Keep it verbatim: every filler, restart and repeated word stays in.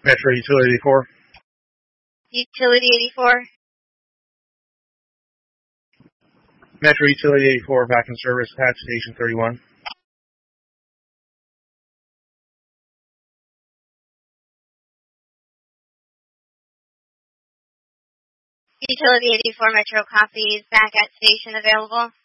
Metro Utility eighty-four. Utility eighty-four. Metro Utility eighty-four, back in service at Station thirty-one. Utility eighty-four, Metro copies, back at station available.